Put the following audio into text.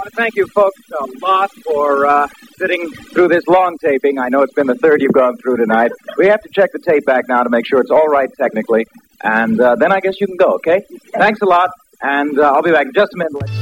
to thank you folks a lot for sitting through this long taping. I know it's been the third you've gone through tonight. We have to check the tape back now to make sure it's all right technically. And then I guess you can go, okay? Thanks a lot, and I'll be back in just a minute.